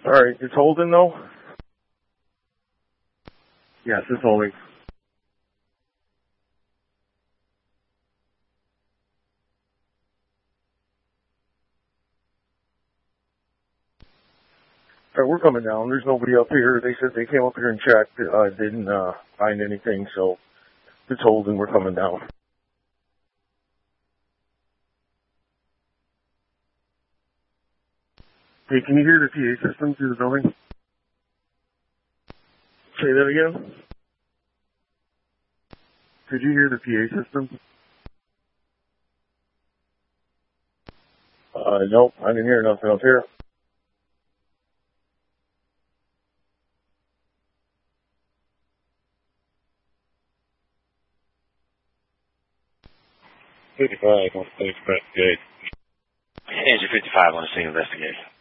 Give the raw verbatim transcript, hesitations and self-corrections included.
Alright, it's holding though? Yes, it's holding. Alright, we're coming down. There's nobody up here. They said they came up here and checked. Uh, didn't uh, find anything, so it's holding. We're coming down. Hey, can you hear the P A system through the building? Say that again? Could you hear the P A system? Uh, nope, I didn't hear nothing up here. fifty-five, on stage, press gate. Engine fifty-five on the scene investigation.